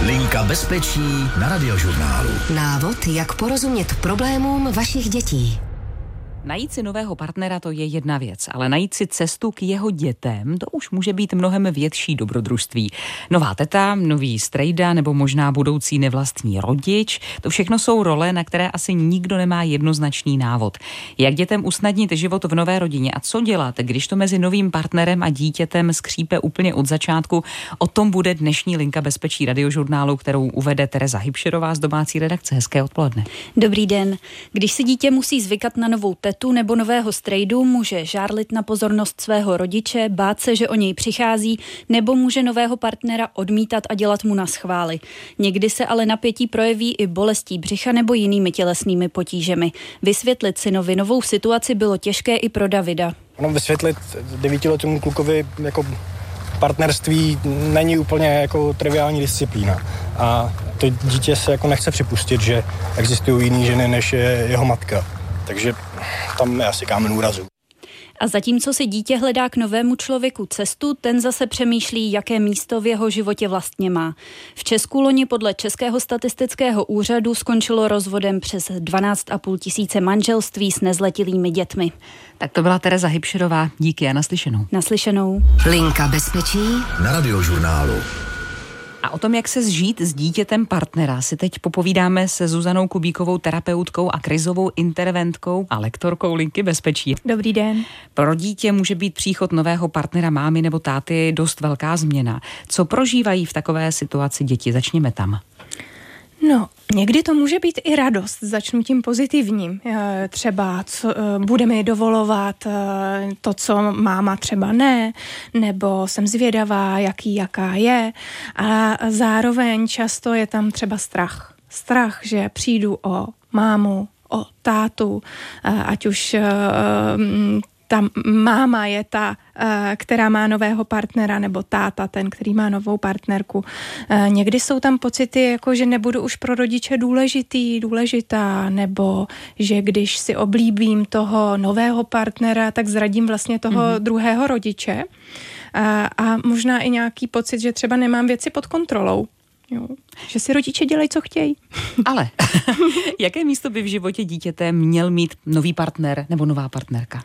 Linka bezpečí na Radiožurnálu. Návod, jak porozumět problémům vašich dětí. Najít si nového partnera, to je jedna věc, ale najít si cestu k jeho dětem, to už může být mnohem větší dobrodružství. Nová teta, nový strejda nebo možná budoucí nevlastní rodič, to všechno jsou role, na které asi nikdo nemá jednoznačný návod. Jak dětem usnadnit život v nové rodině a co dělat, když to mezi novým partnerem a dítětem skřípe úplně od začátku, o tom bude dnešní Linka bezpečí Radiožurnálu, kterou uvede Tereza Hybšerová z domácí redakce. Hezké odpoledne. Dobrý den. Když si dítě musí zvykat na novou tetu nebo nového strejdu, může žárlit na pozornost svého rodiče, bát se, že o něj přichází, nebo může nového partnera odmítat a dělat mu naschvály. Někdy se ale napětí projeví i bolestí břicha nebo jinými tělesnými potížemi. Vysvětlit synovi novou situaci bylo těžké i pro Davida. Vysvětlit 9letému klukovi jako partnerství není úplně jako triviální disciplína. A to dítě se jako nechce připustit, že existují jiné ženy, než je jeho matka. Takže tam je asi kámen úrazu. A zatímco si dítě hledá k novému člověku cestu, ten zase přemýšlí, jaké místo v jeho životě vlastně má. V Česku loni podle Českého statistického úřadu skončilo rozvodem přes 12,5 tisíce manželství s nezletilými dětmi. Tak to byla Tereza Hybšerová. Díky a naslyšenou. Naslyšenou. Linka bezpečí Na Radiožurnálu. A o tom, jak se zžít s dítětem partnera, si teď popovídáme se Zuzanou Kubíkovou, terapeutkou a krizovou interventkou a lektorkou Linky bezpečí. Dobrý den. Pro dítě může být příchod nového partnera mámy nebo táty dost velká změna. Co prožívají v takové situaci děti? Začněme tam. No, někdy to může být i radost. Začnu tím pozitivním. Třeba bude mi dovolovat to, co máma třeba ne, nebo jsem zvědavá, jaká je. A zároveň často je tam třeba strach. Strach, že přijdu o mámu, o tátu, ať už ta máma je ta, která má nového partnera, nebo táta ten, který má novou partnerku. Někdy jsou tam pocity, jako že nebudu už pro rodiče důležitá, nebo že když si oblíbím toho nového partnera, tak zradím vlastně toho druhého rodiče. A možná i nějaký pocit, že třeba nemám věci pod kontrolou. Jo, že si rodiče dělají, co chtějí. Ale jaké místo by v životě dítěte měl mít nový partner nebo nová partnerka?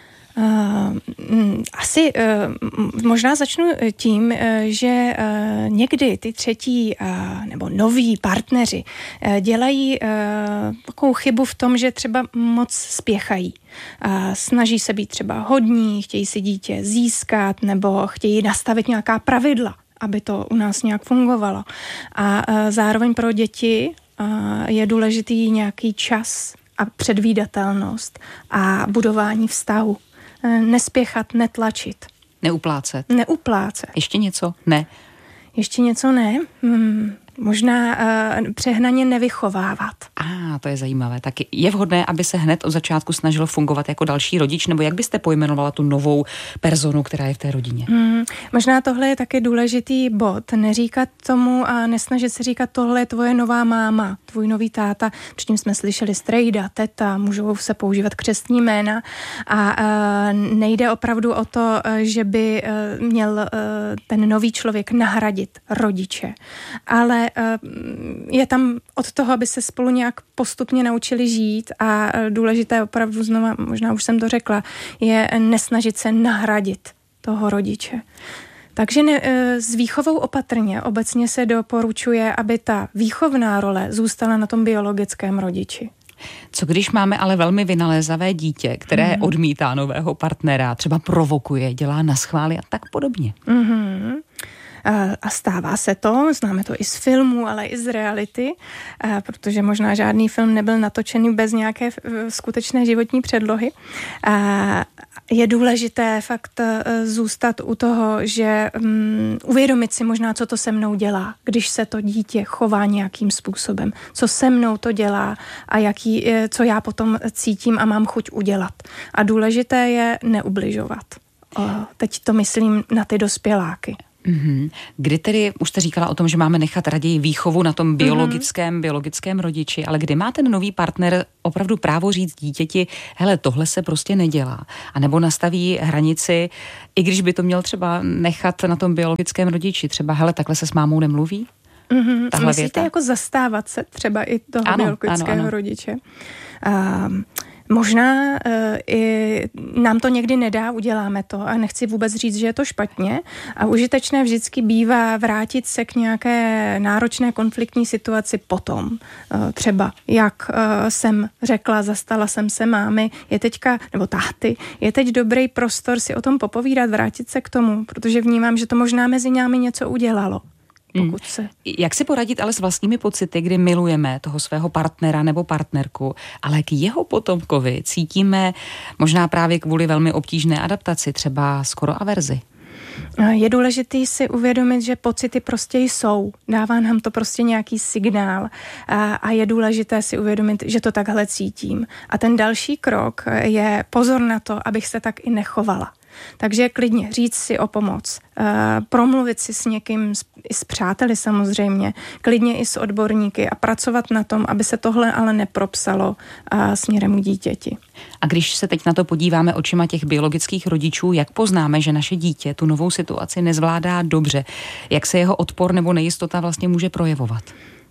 Asi možná začnu tím, že někdy ty třetí nebo noví partneři dělají takovou chybu v tom, že třeba moc spěchají. Snaží se být třeba hodní, chtějí si dítě získat nebo chtějí nastavit nějaká pravidla, aby to u nás nějak fungovalo. A zároveň pro děti je důležitý nějaký čas a předvídatelnost a budování vztahu. Nespěchat, netlačit. Neuplácet. Ještě něco? Ne. Ještě něco ne. Možná přehnaně nevychovávat. To je zajímavé. Tak je vhodné, aby se hned od začátku snažil fungovat jako další rodič, nebo jak byste pojmenovala tu novou personu, která je v té rodině? Možná tohle je taky důležitý bod. Neříkat tomu a nesnažit se říkat, tohle je tvoje nová máma, tvůj nový táta. Předtím jsme slyšeli strejda, teta, můžou se používat křestní jména a nejde opravdu o to, že by měl ten nový člověk nahradit rodiče. Ale je tam od toho, aby se spolu nějak postupně naučili žít a důležité opravdu znova, možná už jsem to řekla, je nesnažit se nahradit toho rodiče. Takže s výchovou opatrně obecně se doporučuje, aby ta výchovná role zůstala na tom biologickém rodiči. Co když máme ale velmi vynalézavé dítě, které odmítá nového partnera, třeba provokuje, dělá naschvály a tak podobně? A stává se to, známe to i z filmů, ale i z reality, protože možná žádný film nebyl natočený bez nějaké skutečné životní předlohy. Je důležité fakt zůstat u toho, že uvědomit si možná, co to se mnou dělá, když se to dítě chová nějakým způsobem, co se mnou to dělá a co já potom cítím a mám chuť udělat. A důležité je neubližovat. Teď to myslím na ty dospěláky. Kdy tedy, už jste říkala o tom, že máme nechat raději výchovu na tom biologickém rodiči, ale kdy má ten nový partner opravdu právo říct dítěti, hele, tohle se prostě nedělá, anebo nastaví hranici, i když by to měl třeba nechat na tom biologickém rodiči, třeba hele, takhle se s mámou nemluví? Myslíte věta? jako zastávat se třeba i toho biologického rodiče? Možná i nám to někdy nedá, uděláme to a nechci vůbec říct, že je to špatně a užitečné vždycky bývá vrátit se k nějaké náročné konfliktní situaci potom. Třeba jak jsem řekla, zastala jsem se mámy, je teďka, nebo táty, je teď dobrý prostor si o tom popovídat, vrátit se k tomu, protože vnímám, že to možná mezi námi něco udělalo. Jak si poradit ale s vlastními pocity, kdy milujeme toho svého partnera nebo partnerku, ale k jeho potomkovi cítíme možná právě kvůli velmi obtížné adaptaci, třeba skoro averzi? Je důležité si uvědomit, že pocity prostě jsou. Dává nám to prostě nějaký signál a je důležité si uvědomit, že to takhle cítím. A ten další krok je pozor na to, abych se tak i nechovala. Takže klidně říct si o pomoc, promluvit si s někým, i s přáteli samozřejmě, klidně i s odborníky a pracovat na tom, aby se tohle ale nepropsalo směrem k dítěti. A když se teď na to podíváme očima těch biologických rodičů, jak poznáme, že naše dítě tu novou situaci nezvládá dobře? Jak se jeho odpor nebo nejistota vlastně může projevovat?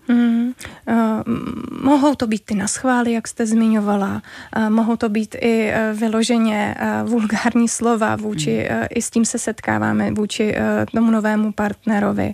Mohou to být ty naschvály, jak jste zmiňovala, mohou to být i vyloženě vulgární slova vůči, i s tím se setkáváme vůči tomu novému partnerovi.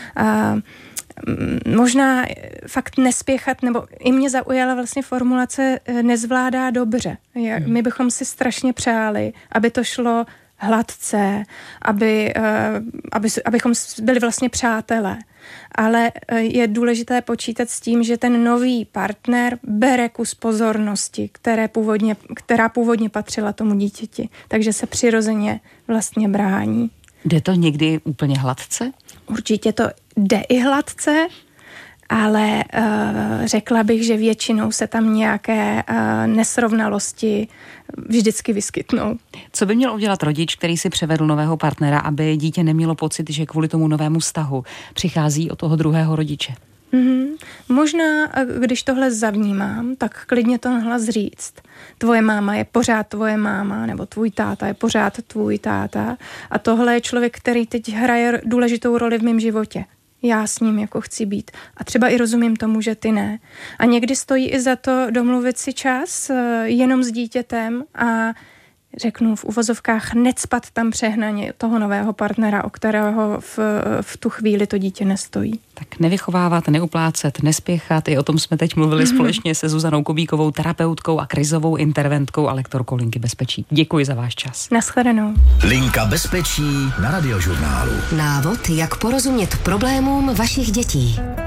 Možná fakt nespěchat, nebo i mě zaujala vlastně formulace nezvládá dobře. My bychom si strašně přáli, aby to šlo hladce, abychom byli vlastně přátelé. Ale je důležité počítat s tím, že ten nový partner bere kus pozornosti, která původně patřila tomu dítěti. Takže se přirozeně vlastně brání. Jde to někdy úplně hladce? Určitě to jde i hladce, ale řekla bych, že většinou se tam nějaké nesrovnalosti vždycky vyskytnou. Co by měl udělat rodič, který si převedl nového partnera, aby dítě nemělo pocit, že kvůli tomu novému vztahu přichází od toho druhého rodiče? Možná, když tohle zavnímám, tak klidně to nahlas říct. Tvoje máma je pořád tvoje máma, nebo tvůj táta je pořád tvůj táta. A tohle je člověk, který teď hraje důležitou roli v mém životě. Já s ním jako chci být. A třeba i rozumím tomu, že ty ne. A někdy stojí i za to domluvit si čas jenom s dítětem a řeknu v uvozovkách necpat tam přehnaně toho nového partnera, o kterého v tu chvíli to dítě nestojí. Tak nevychovávat, neuplácet, nespěchat. I o tom jsme teď mluvili společně se Zuzanou Kubíkovou, terapeutkou a krizovou interventkou a lektorkou Linky bezpečí. Děkuji za váš čas. Nashledanou. Linka bezpečí na Radiožurnálu. Návod, jak porozumět problémům vašich dětí.